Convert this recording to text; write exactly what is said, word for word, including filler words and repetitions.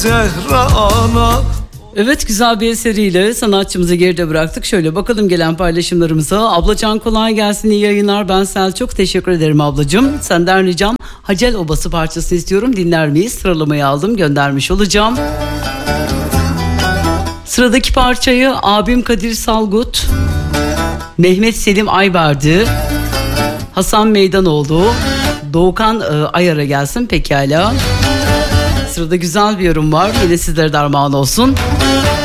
Zehra ana. Evet, güzel bir eseriyle sanatçımızı geride bıraktık. Şöyle bakalım gelen paylaşımlarımıza. Ablacan kolay gelsin, iyi yayınlar. Ben Selçuk, teşekkür ederim ablacığım. Senden ricam Hacel Obası parçasını istiyorum. Dinler miyiz? Sıralamayı aldım, göndermiş olacağım. Sıradaki parçayı abim Kadir Salgut, Mehmet Selim Ayberdi, Hasan Meydanoğlu, Doğukan e, Ayar'a gelsin pekala. Sırada güzel bir yorum var. Yine sizlere de armağan olsun.